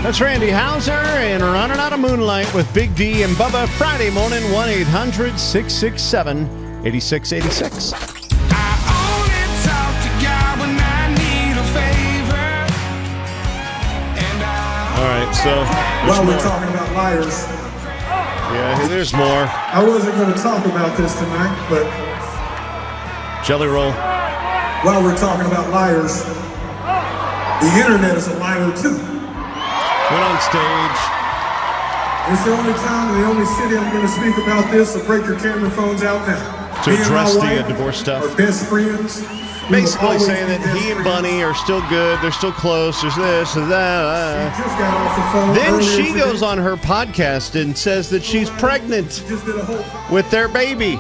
That's Randy Houser and Running Out of Moonlight with Big D and Bubba. Friday morning, 1-800-667-8686. All right, so while we're talking about liars, yeah, there's more. I wasn't going to talk about this tonight, but Jelly Roll. While we're talking about liars, the internet is a liar too. Went on stage. It's the only time and the only city I'm going to speak about this, so break your camera phones out now. To address the divorce stuff. Our best friends. Basically saying that he and Bunny are still good, they're still close, there's this and that. She just got off the phone. Then she goes on her podcast and says that she's pregnant with their baby.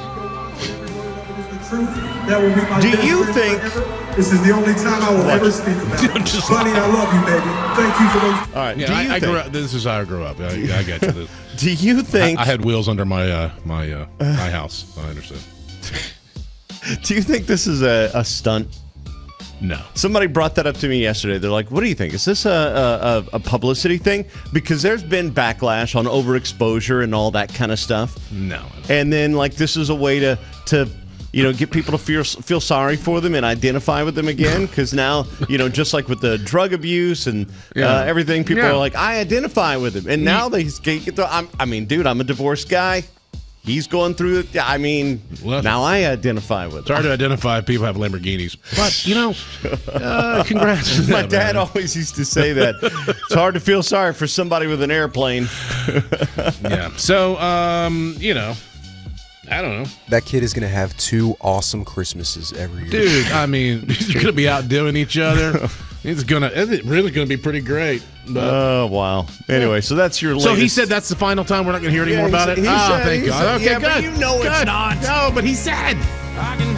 That will be my Do best you friend think forever. This is the only time I will ever speak about it. Bunny, I love you, baby. Thank you for those. All right. Yeah, I grew up. This is how I grew up. I got you. Do you think I had wheels under my my house? I understand. Do you think this is a stunt? No. Somebody brought that up to me yesterday. They're like, "What do you think? Is this a publicity thing?" Because there's been backlash on overexposure and all that kind of stuff. No. And then like this is a way to get people to feel sorry for them and identify with them again. Because now, just like with the drug abuse and everything, people are like, I identify with him. And now they get dude, I'm a divorced guy. He's going through it. I mean, now I identify with him. It's hard to identify if people have Lamborghinis. But, congrats. My dad always used to say that. It's hard to feel sorry for somebody with an airplane. Yeah. So, I don't know. That kid is going to have 2 awesome Christmases every year. Dude, I mean, you're going to be outdoing each other. It's really going to be pretty great. Oh, wow. Anyway, so that's your latest. So he said that's the final time we're not going to hear any more about it? He said, thank God. Okay, yeah, good. But you know it's not. No, but he said.